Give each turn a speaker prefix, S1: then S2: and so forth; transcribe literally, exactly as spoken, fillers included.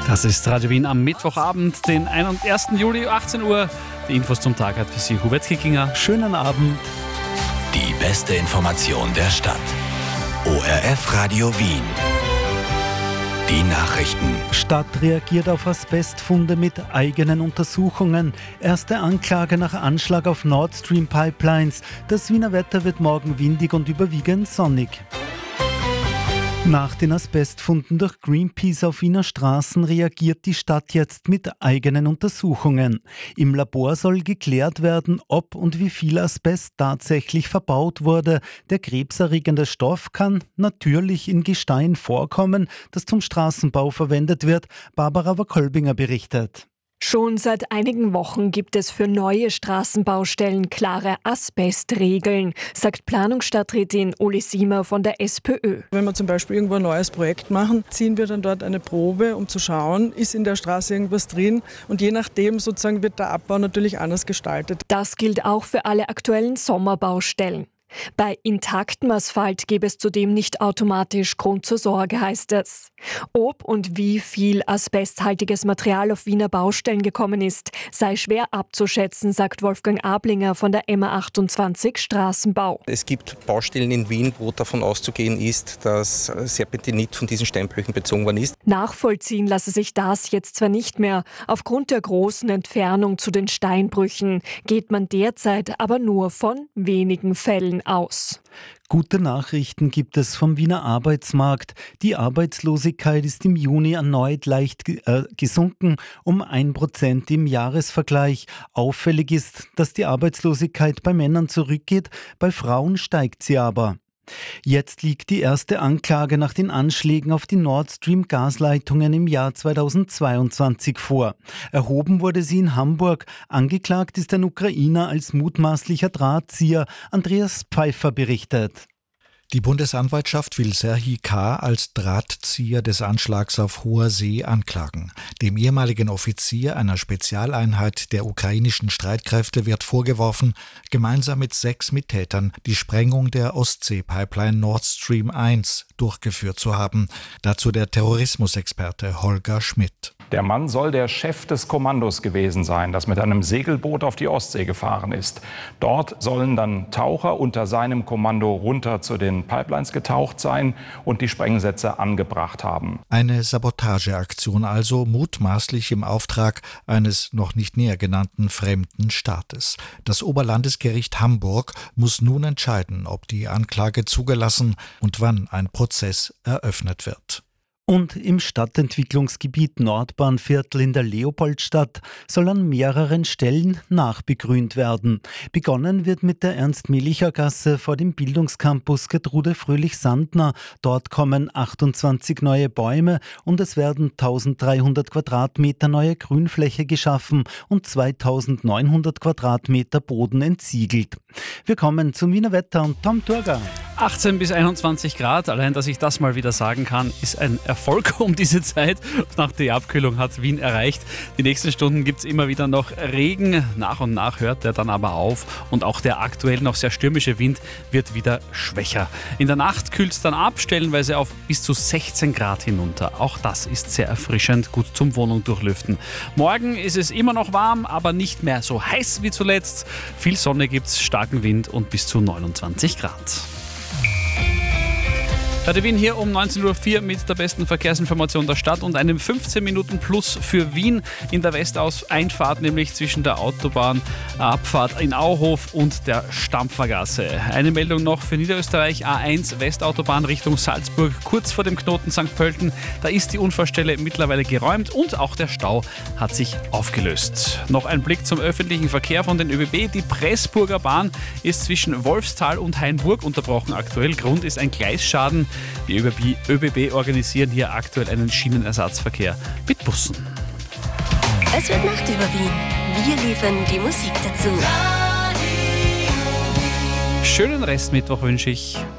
S1: Das ist Radio Wien am Mittwochabend, den ersten Juli, achtzehn Uhr. Die Infos zum Tag hat für Sie Hubert Kickinger. Schönen Abend.
S2: Die beste Information der Stadt. O R F Radio Wien. Die Nachrichten.
S3: Stadt reagiert auf Asbestfunde mit eigenen Untersuchungen. Erste Anklage nach Anschlag auf Nord Stream Pipelines. Das Wiener Wetter wird morgen windig und überwiegend sonnig. Nach den Asbestfunden durch Greenpeace auf Wiener Straßen reagiert die Stadt jetzt mit eigenen Untersuchungen. Im Labor soll geklärt werden, ob und wie viel Asbest tatsächlich verbaut wurde. Der krebserregende Stoff kann natürlich in Gestein vorkommen, das zum Straßenbau verwendet wird. Barbara Wakolbinger berichtet.
S4: Schon seit einigen Wochen gibt es für neue Straßenbaustellen klare Asbestregeln, sagt Planungsstadträtin Uli Siemer von der SPÖ.
S5: Wenn wir zum Beispiel irgendwo ein neues Projekt machen, ziehen wir dann dort eine Probe, um zu schauen, ist in der Straße irgendwas drin, und je nachdem sozusagen wird der Abbau natürlich anders gestaltet.
S4: Das gilt auch für alle aktuellen Sommerbaustellen. Bei intaktem Asphalt gebe es zudem nicht automatisch Grund zur Sorge, heißt es. Ob und wie viel asbesthaltiges Material auf Wiener Baustellen gekommen ist, sei schwer abzuschätzen, sagt Wolfgang Ablinger von der M A achtundzwanzig Straßenbau.
S6: Es gibt Baustellen in Wien, wo davon auszugehen ist, dass Serpentinit von diesen Steinbrüchen bezogen worden ist.
S4: Nachvollziehen lasse sich das jetzt zwar nicht mehr. Aufgrund der großen Entfernung zu den Steinbrüchen geht man derzeit aber nur von wenigen Fällen aus.
S3: Gute Nachrichten gibt es vom Wiener Arbeitsmarkt. Die Arbeitslosigkeit ist im Juni erneut leicht äh, gesunken, um ein Prozent im Jahresvergleich. Auffällig ist, dass die Arbeitslosigkeit bei Männern zurückgeht, bei Frauen steigt sie aber. Jetzt liegt die erste Anklage nach den Anschlägen auf die Nord Stream Gasleitungen im Jahr zweitausendzweiundzwanzig vor. Erhoben wurde sie in Hamburg. Angeklagt ist ein Ukrainer als mutmaßlicher Drahtzieher. Andreas Pfeiffer berichtet.
S7: Die Bundesanwaltschaft will Serhii K. als Drahtzieher des Anschlags auf Hoher See anklagen. Dem ehemaligen Offizier einer Spezialeinheit der ukrainischen Streitkräfte wird vorgeworfen, gemeinsam mit sechs Mittätern die Sprengung der Ostsee-Pipeline Nord Stream eins durchgeführt zu haben. Dazu der Terrorismusexperte Holger Schmidt.
S8: Der Mann soll der Chef des Kommandos gewesen sein, das mit einem Segelboot auf die Ostsee gefahren ist. Dort sollen dann Taucher unter seinem Kommando runter zu den Pipelines getaucht sein und die Sprengsätze angebracht haben.
S7: Eine Sabotageaktion also, mutmaßlich im Auftrag eines noch nicht näher genannten fremden Staates. Das Oberlandesgericht Hamburg muss nun entscheiden, ob die Anklage zugelassen und wann ein Prozess eröffnet wird.
S3: Und im Stadtentwicklungsgebiet Nordbahnviertel in der Leopoldstadt soll an mehreren Stellen nachbegrünt werden. Begonnen wird mit der Ernst-Melicher-Gasse vor dem Bildungscampus Gertrude Fröhlich-Sandner. Dort kommen achtundzwanzig neue Bäume und es werden dreizehnhundert Quadratmeter neue Grünfläche geschaffen und zweitausendneunhundert Quadratmeter Boden entsiegelt. Wir kommen zum Wiener Wetter und Tom Turger.
S1: achtzehn bis einundzwanzig Grad, allein dass ich das mal wieder sagen kann, ist ein Erfolg um diese Zeit. Nach der Abkühlung hat Wien erreicht. Die nächsten Stunden gibt es immer wieder noch Regen. Nach und nach hört der dann aber auf und auch der aktuell noch sehr stürmische Wind wird wieder schwächer. In der Nacht kühlt es dann ab, stellenweise auf bis zu sechzehn Grad hinunter. Auch das ist sehr erfrischend, gut zum Wohnung durchlüften. Morgen ist es immer noch warm, aber nicht mehr so heiß wie zuletzt. Viel Sonne gibt es, starken Wind und bis zu neunundzwanzig Grad. Radio Wien hier um neunzehn Uhr vier mit der besten Verkehrsinformation der Stadt und einem fünfzehn Minuten Plus für Wien in der Westauseinfahrt, nämlich zwischen der Autobahnabfahrt in Auhof und der Stampfergasse. Eine Meldung noch für Niederösterreich, A eins Westautobahn Richtung Salzburg, kurz vor dem Knoten Sankt Pölten. Da ist die Unfallstelle mittlerweile geräumt und auch der Stau hat sich aufgelöst. Noch ein Blick zum öffentlichen Verkehr von den ÖBB. Die Pressburger Bahn ist zwischen Wolfsthal und Hainburg unterbrochen aktuell. Grund ist ein Gleisschaden. Die ÖBB organisieren hier aktuell einen Schienenersatzverkehr mit Bussen.
S9: Es wird Nacht über Wien. Wir liefern die Musik dazu.
S1: Schönen Restmittwoch wünsche ich.